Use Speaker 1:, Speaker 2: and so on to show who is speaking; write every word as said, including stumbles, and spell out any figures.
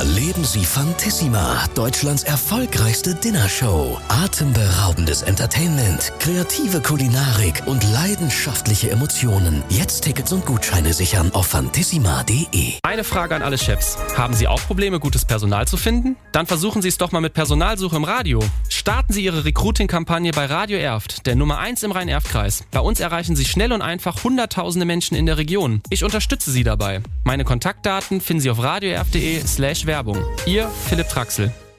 Speaker 1: Erleben Sie Fantissima, Deutschlands erfolgreichste Dinnershow. Atemberaubendes Entertainment, kreative Kulinarik und leidenschaftliche Emotionen. Jetzt Tickets und Gutscheine sichern auf fantissima punkt de.
Speaker 2: Eine Frage an alle Chefs. Haben Sie auch Probleme, gutes Personal zu finden? Dann versuchen Sie es doch mal mit Personalsuche im Radio. Starten Sie Ihre Recruiting-Kampagne bei Radio Erft, der Nummer eins im Rhein-Erft-Kreis. Bei uns erreichen Sie schnell und einfach hunderttausende Menschen in der Region. Ich unterstütze Sie dabei. Meine Kontaktdaten finden Sie auf radioerft punkt de slash Werbung. Ihr Philipp Traxel.